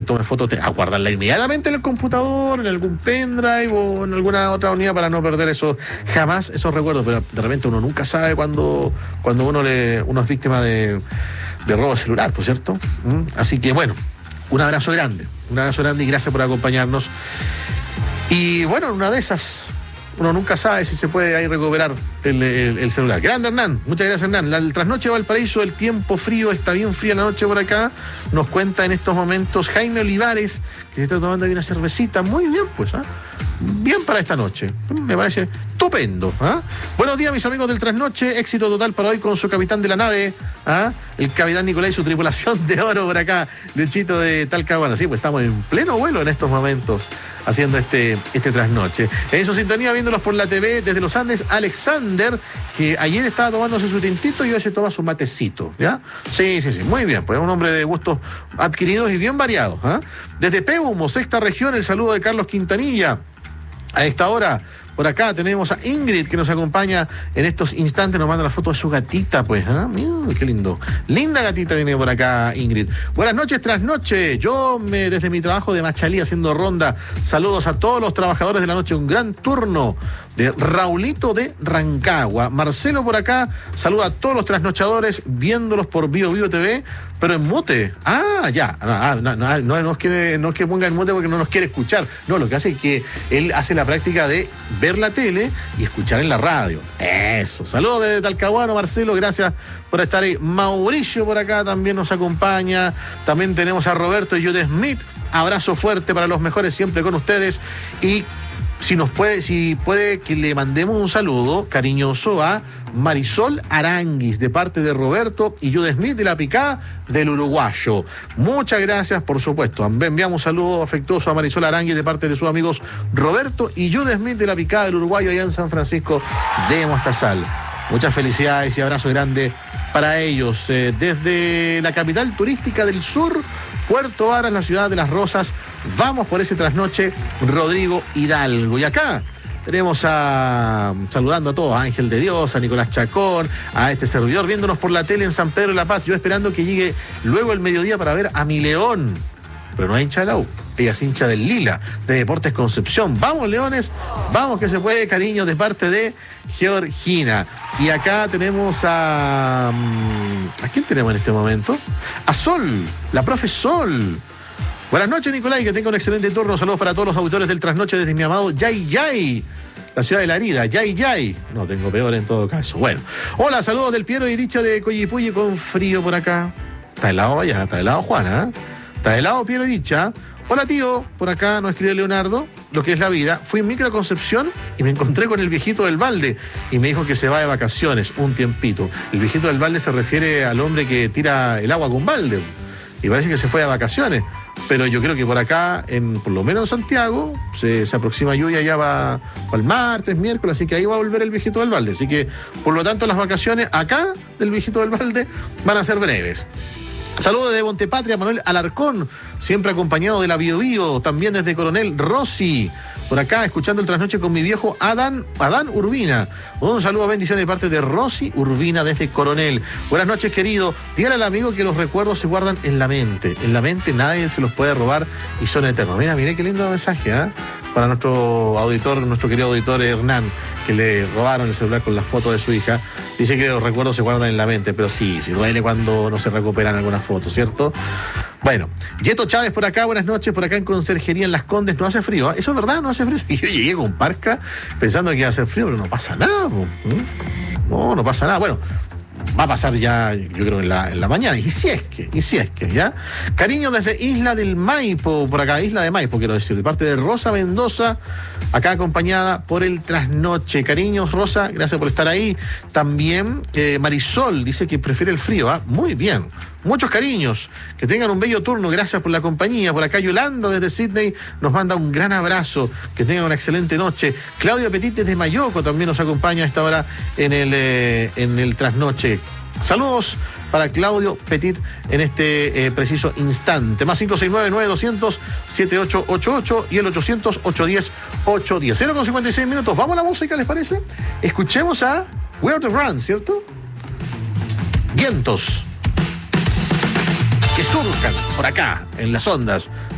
tome fotos, a guardarla inmediatamente en el computador, en algún pendrive o en alguna otra unidad para no perder jamás esos recuerdos. Pero de repente uno nunca sabe cuando uno es víctima de robo celular, ¿por cierto? Así que bueno, un abrazo grande y gracias por acompañarnos. Y bueno, en una de esas, uno nunca sabe si se puede ahí recuperar el celular. Grande Hernán, muchas gracias Hernán. El trasnoche de Valparaíso, el tiempo frío, está bien fría la noche por acá. Nos cuenta en estos momentos Jaime Olivares, que se está tomando ahí una cervecita. Muy bien, pues, bien para esta noche. Me parece estupendo. Buenos días, mis amigos del trasnoche. Éxito total para hoy con su capitán de la nave, el capitán Nicolás y su tripulación de oro por acá, Luchito de Talcahuano. Sí, pues estamos en pleno vuelo en estos momentos haciendo este trasnoche. En su sintonía, viéndolos por la TV desde los Andes, Alexander, que ayer estaba tomándose su tintito y hoy se toma su matecito, ¿ya? Sí, muy bien, pues es un hombre de gustos adquiridos y bien variados. Desde Peumo, sexta región, el saludo de Carlos Quintanilla. A esta hora, por acá tenemos a Ingrid, que nos acompaña en estos instantes, nos manda la foto de su gatita, pues, mira, qué lindo. Linda gatita tiene por acá Ingrid. Buenas noches, trasnoche. Desde mi trabajo de Machalí haciendo ronda, saludos a todos los trabajadores de la noche, un gran turno de Raulito de Rancagua. Marcelo por acá, saluda a todos los trasnochadores, viéndolos por Bio TV, pero en mute. Ya. No es que ponga en mute porque no nos quiere escuchar. No, lo que hace es que él hace la práctica de ver la tele y escuchar en la radio. Eso. Saludos desde Talcahuano, Marcelo, gracias por estar ahí. Mauricio por acá también nos acompaña. También tenemos a Roberto y Jude Smith. Abrazo fuerte para los mejores siempre con ustedes. Y si puede que le mandemos un saludo cariñoso a Marisol Aranguis de parte de Roberto y Jude Smith de la Picá del Uruguayo. Muchas gracias, por supuesto. Enviamos un saludo afectuoso a Marisol Aranguis de parte de sus amigos Roberto y Jude Smith de la Picá del Uruguayo allá en San Francisco de Mostazal. Muchas felicidades y abrazo grande para ellos. Desde la capital turística del sur, Puerto Varas, la ciudad de las Rosas, vamos por ese trasnoche, Rodrigo Hidalgo. Y acá tenemos saludando a todos, a Ángel de Dios, a Nicolás Chacón, a este servidor, viéndonos por la tele en San Pedro de la Paz, yo esperando que llegue luego el mediodía para ver a mi León. Pero no es hincha de la U, ella es hincha del Lila, de Deportes Concepción. Vamos, Leones, vamos que se puede, cariño, de parte de Georgina. Y acá tenemos ¿a quién tenemos en este momento? A Sol, la profe Sol. Buenas noches, Nicolás, y que tenga un excelente turno. Saludos para todos los auditores del trasnoche desde mi amado Yay, la ciudad de la herida. Yay. No, tengo peor en todo caso. Bueno, hola, saludos del Piero y dicha de Coyipulli con frío por acá. Está helado allá, está helado Juana, Está helado Piero y dicha. Hola tío, por acá nos escribe Leonardo, lo que es la vida. Fui en Microconcepción y me encontré con el viejito del balde y me dijo que se va de vacaciones un tiempito. El viejito del balde se refiere al hombre que tira el agua con balde y parece que se fue de vacaciones. Pero yo creo que por acá, por lo menos en Santiago, se aproxima lluvia, ya va el martes, miércoles, así que ahí va a volver el viejito del balde. Así que, por lo tanto, las vacaciones acá del viejito del balde van a ser breves. Saludos de Montepatria, Manuel Alarcón, siempre acompañado de la Bio, también desde Coronel Rossi, por acá escuchando el trasnoche con mi viejo Adán Urbina. Un saludo, bendiciones de parte de Rossi Urbina desde Coronel. Buenas noches, querido. Dígale al amigo que los recuerdos se guardan en la mente. En la mente nadie se los puede robar y son eternos. Mira qué lindo mensaje, para nuestro querido auditor Hernán, que le robaron el celular con la foto de su hija. Dice que los recuerdos se guardan en la mente, pero sí duele cuando no se recuperan algunas fotos, ¿cierto? Bueno, Yeto Chávez por acá, buenas noches, por acá en Conserjería en Las Condes, no hace frío, Eso es verdad, no hace frío. Yo llegué con parca pensando que iba a hacer frío, pero no pasa nada, no pasa nada. Bueno, va a pasar ya, yo creo, en la mañana, y si es que, ¿ya? Cariño desde Isla del Maipo, por acá, Isla de Maipo, quiero decir, de parte de Rosa Mendoza, acá acompañada por el trasnoche. Cariños, Rosa, gracias por estar ahí. También Marisol dice que prefiere el frío, Muy bien. Muchos cariños, que tengan un bello turno, gracias por la compañía. Por acá Yolanda desde Sydney nos manda un gran abrazo, que tengan una excelente noche. Claudio Petit desde Mayoco también nos acompaña a esta hora en el trasnoche. Saludos para Claudio Petit en este preciso instante. Más 569-9200-7888 y el 800-810-810. 0,56 minutos. Vamos a la música, ¿les parece? Escuchemos a Where to Run, ¿cierto? Vientos que surcan por acá en las ondas